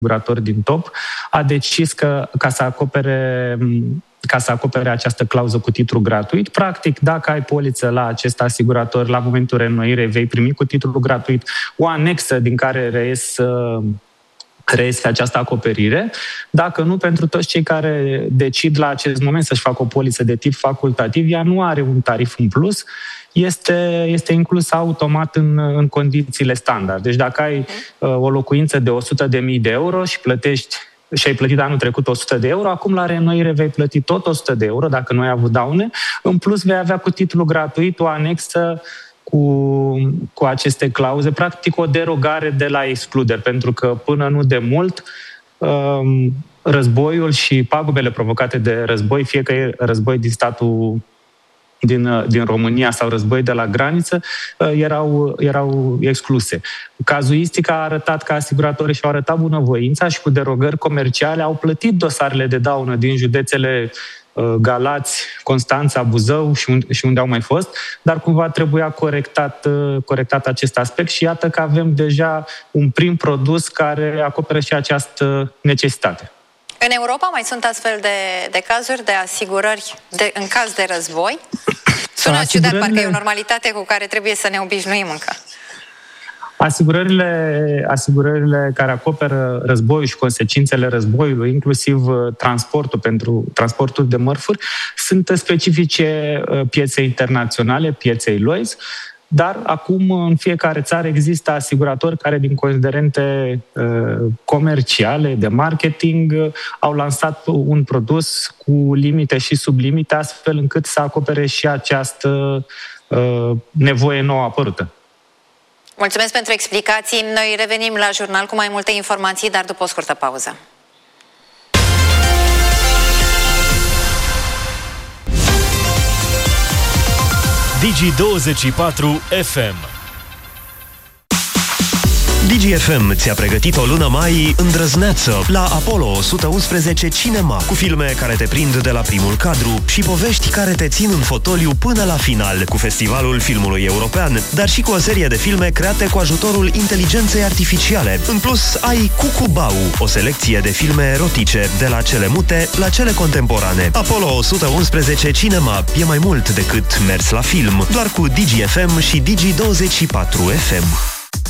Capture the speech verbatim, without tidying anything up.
asiguratori din top, a decis că ca să acopere ca să acopere această clauză cu titlu gratuit. Practic, dacă ai poliță la acest asigurator, la momentul reînnoirei vei primi cu titlu gratuit o anexă din care reies reiese această acoperire. Dacă nu, pentru toți cei care decid la acest moment să-și facă o poliță de tip facultativ, ea nu are un tarif în plus, este, este inclus automat în, în condițiile standard. Deci dacă ai uh, o locuință de o sută de mii de euro și plătești și ai plătit anul trecut o sută de euro, acum la reînnoire vei plăti tot o sută de euro, dacă nu ai avut daune. În plus vei avea cu titlu gratuit o anexă cu, cu aceste clauze, practic o derogare de la excluderi, pentru că până nu de mult războiul și pagubele provocate de război, fie că e război din statul din, din România sau război de la graniță, erau, erau excluse. Cazuistica a arătat că asiguratorii și-au arătat bunăvoința și cu derogări comerciale au plătit dosarele de daună din județele Galați, Constanța, Buzău și unde, și unde au mai fost, dar cumva trebuia corectat, corectat acest aspect și iată că avem deja un prim produs care acoperă și această necesitate. În Europa mai sunt astfel de, de cazuri de asigurări de, în caz de război? Sună ciudat, parcă e o normalitate cu care trebuie să ne obișnuim încă. Asigurările, asigurările care acoperă războiul și consecințele războiului, inclusiv transportul pentru transportul de mărfuri, sunt specifice pieței internaționale, pieței Lloyd's, dar acum în fiecare țară există asiguratori care din considerente comerciale, de marketing, au lansat un produs cu limite și sublimite, astfel încât să acopere și această nevoie nouă apărută. Mulțumesc pentru explicații. Noi revenim la jurnal cu mai multe informații, dar după o scurtă pauză. Digi douăzeci și patru F M. Digi F M ți-a pregătit o lună mai îndrăzneață la Apollo o sută unsprezece Cinema, cu filme care te prind de la primul cadru și povești care te țin în fotoliu până la final, cu Festivalul Filmului European, dar și cu o serie de filme create cu ajutorul inteligenței artificiale. În plus, ai Cucubau, o selecție de filme erotice, de la cele mute la cele contemporane. Apollo o sută unsprezece Cinema e mai mult decât mers la film, doar cu Digi F M și Digi douăzeci și patru F M.